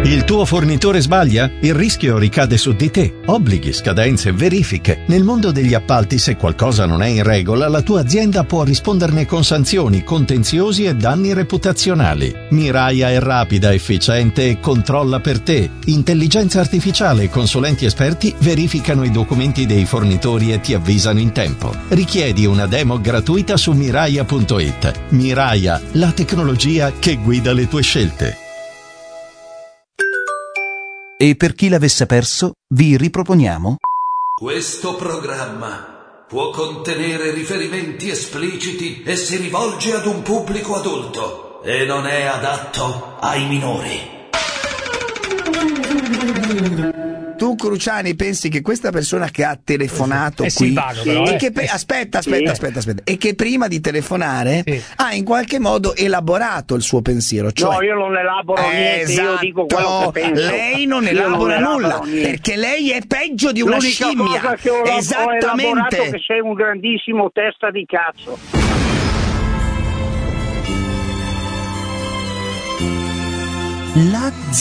Il tuo fornitore sbaglia? Il rischio ricade su di te. Obblighi, scadenze, verifiche. Nel mondo degli appalti, se qualcosa non è in regola, la tua azienda può risponderne con sanzioni, contenziosi e danni reputazionali. Miraia è rapida, efficiente e controlla per te. Intelligenza artificiale e consulenti esperti verificano i documenti dei fornitori e ti avvisano in tempo. Richiedi una demo gratuita su Miraia.it. Miraia, la tecnologia che guida le tue scelte. E per chi l'avesse perso, vi riproponiamo questo programma può contenere riferimenti espliciti e si rivolge ad un pubblico adulto e non è adatto ai minori. Tu, Cruciani, pensi che questa persona che ha telefonato qui simpatico, però, e che aspetta, e che prima di telefonare ha in qualche modo elaborato il suo pensiero, cioè, no, io non elaboro niente, io dico quello che penso. Lei non elabora nulla, perché lei è peggio di una L'unica scimmia. cosa che ho Esattamente. elaborato è che sei un grandissimo testa di cazzo. la